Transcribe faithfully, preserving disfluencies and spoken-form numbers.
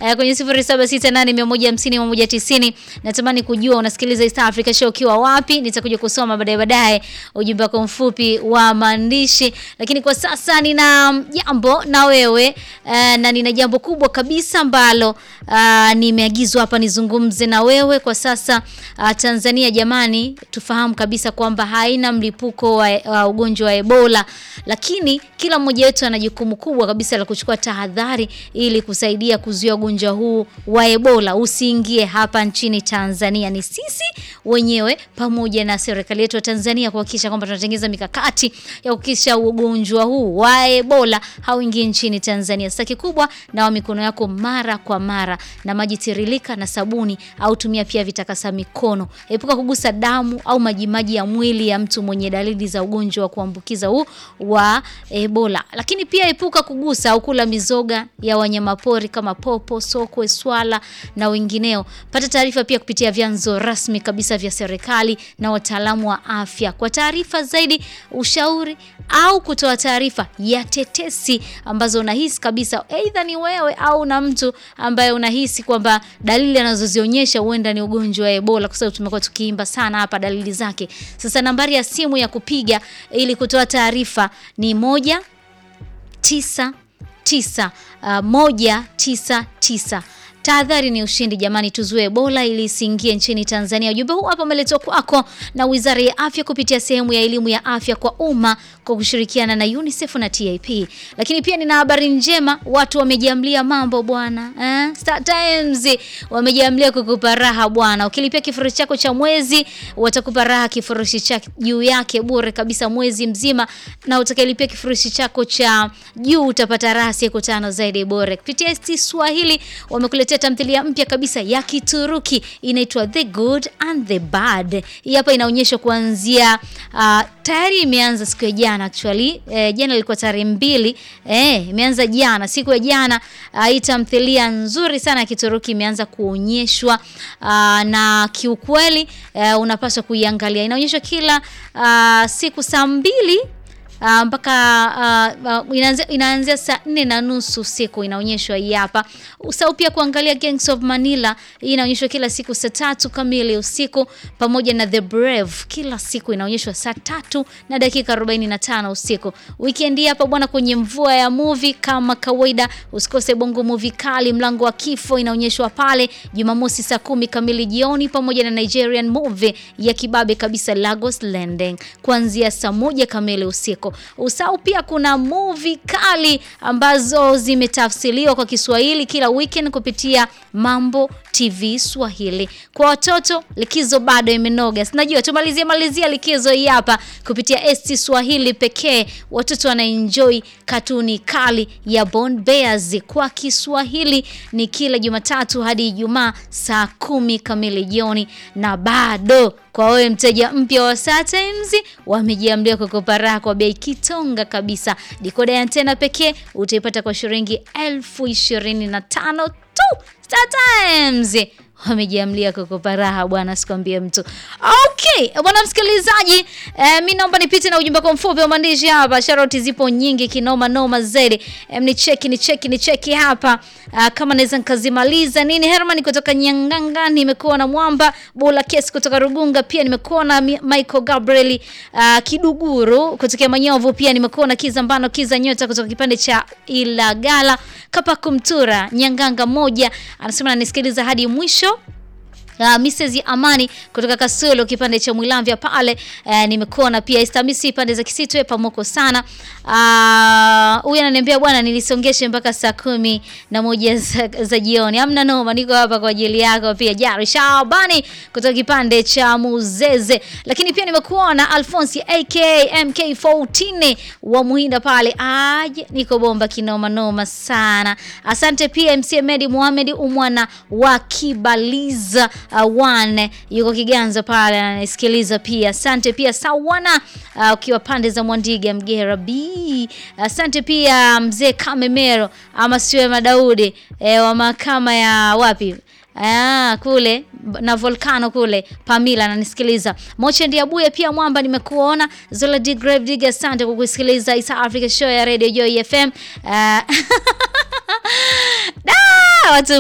uh, kwenye sifuri saba sita nane mia moja hamsini mia moja tisini. Natamani kujua unasikiliza East Africa Show ukiwa wapi. Nitakuja kusoma baadaye baadaye ujumbe wako mfupi wa maandishi. Lakini kwa sasa nina jambo na wewe uh, na nina jambo kubwa kabisa ambalo uh, nimeagizwa hapa nizungumze na wewe. Kwa sasa uh, Tanzania jamani, tufahamu kabisa kwamba haina mlipuko wa uh, ugonjwa wa Ebola, lakini kila mmoja wetu ana jukumu kubwa kabisa la kuchukua tahadhari ili kusaidia kuzuia ugonjwa huu wa Ebola usiingie hapa nchini Tanzania. Ni sisi wenyewe pamoja na serikali yetu ya Tanzania kuhakikisha kwamba tunatengeneza mikakati ya kuhakikisha ugonjwa huu wa Ebola hauingii nchini Tanzania. Sasa kikubwa, nawa mikono yako mara kwa mara na maji tiririka na sabuni, au tumia pia vitakasa mikono. Epuka kugusa damu au majimaji ya mwili ya mtu mwenye dalili za ugonjwa wa kuambukiza huu wa Ebola. Lakini pia epuka kugusa au kula mizoga ya wanyamapori kama popo, sokwe, swala na wengineo. Pata taarifa pia kupitia vyanzo rasmi kabisa vya serikali na wataalamu wa afya kwa taarifa zaidi, ushauri au kutoa taarifa ya tetesi ambazo unahisi kabisa aidha ni wewe au na mtu ambaye unahisi kwamba dalili anazozionyesha huenda ni ugonjwa wa Ebola, kwa sababu tumekuwa tukiimba sana hapa dalili zake. Sasa nambari ya simu ya kupiga ili kutoa taarifa ni moja tisa tisa moja tisa tisa. Tahadhari ni ushindi jamani, tuzuie Ebola ili isiingie nchini Tanzania. Ujumbe huu hapa umeletwa kwako na Wizara ya Afya kupitia sehemu ya elimu ya afya kwa umma kwa kushirikiana na UNICEF na T I P. Lakini pia nina habari njema, watu wamejiamlia mambo bwana. Eh? Star Times wamejiamlia kukupa raha bwana. Ukilipia kifurushi chako cha mwezi, watakupa raha kifurushi cha juu yake bure kabisa mwezi mzima, na utakayelipia kifurushi chako cha juu utapata raha siku tano zaidi bure. Kupitia S T Swahili wamekuleta tamthilia mpya kabisa ya Kituruki inaitwa The Good and the Bad. Hii hapa inaonyeshwa kuanzia uh, tayari imeanza siku ya jana actually. Eh, jana ilikuwa tarehe mbili. Eh, imeanza jana, siku ya jana. Uh, hii tamthilia nzuri sana ya Kituruki imeanza kuonyeshwa uh, na kiukweli uh, unapaswa kuiangalia. Inaonyeshwa kila uh, siku saa mbili Uh, mpaka uh, uh, inaanzia, inaanzia saa nne na nusu siku inaonyeshwa hii hapa. Usahau pia kuangalia Gangs of Manila, hii inaonyeshwa kila siku saa tatu kamili usiku, pamoja na The Brave kila siku inaonyeshwa saa tatu na dakika arobaini na tano usiku. Weekend hapa bwana, kwenye mvua ya movie kama kawaida usikose Bongo Movie Kali Mlango wa Kifo inaonyeshwa pale Jumamosi saa kumi kamili jioni, pamoja na Nigerian movie ya kibabe kabisa Lagos Landing kuanzia saa moja kamili usiku. Usahau pia kuna movie kali ambazo zimetafsiriwa kwa Kiswahili kila weekend kupitia Mambo T V Swahili. Kwa watoto likizo bado imenoga. Sinajua tumalizie malizia likizo hii hapa kupitia S T Swahili pekee. Watoto wanaenjoy katuni kali ya Bond Bears kwa Kiswahili ni kila Jumatatu hadi Ijumaa saa kumi kamili jioni, na bado kwa wewe mteja mpya wa Star Times wamejiamlia kukupa raha kwa bei kitonga kabisa. Decoder ya antena pekee utaipata kwa shilingi elfu ishirini na tano tu. Star Times wamejiamlia kukupa raha bwana, sikwambie mtu. Okay, bwana msikilizaji, eh, mimi naomba nipite na ujumbe kwa mfupi wa maandishi hapa. Sharoti zipo nyingi kinoma noma zaidi. Em, ni cheki ni cheki ni cheki hapa. Uh, kama naweza nikazimaliza nini. Herman kutoka Nyanganga, nimekuwa na Mwamba Bola Kesi kutoka Rugunga, pia nimekuwa na Michael Gabriel uh, Kiduguru kutoka Manyovu, pia nimekuwa na Kizambano Kiza Nyota kutoka kipande cha Ilagala. Kapa Kumtura Nyanganga moja anasema ananisikiliza hadi mwisho. Uh, Misses Amani kutoka Kasulu kipande cha Mwilamvya pale, uh, nimekuona pia Istamisi pande za Kisitwe pamoko sana. Uh, huyu ananiambia bwana nilisongeshe mpaka saa kumi na moja za, za jioni. Hamna noma, niko hapa kwa ajili yako pia. Jari Shabani kutoka kipande cha Muzeze. Lakini pia nimekuona Alphonse aka M K kumi na nne wa Muhinda pale. Aje niko bomba kinoma noma sana. Asante pia M C Medi Mohamed umwana wa Kibaliza Uh, one yuko Kiganza pale ananisikiliza pia. Asante pia Sawana uh, ukiwa pande za Mwandiga Mgera B. Asante pia mzee Kamemero ama siwe Madaudi e, wa mahakama ya wapi? Ah, kule na Volcano kule Pamila ananisikiliza. Moche Ndiabuye pia Mwamba nimekuona. Zola D Grave Digger asante kwa kusikiliza East Africa Show ya Radio Joy F M. Uh, da watu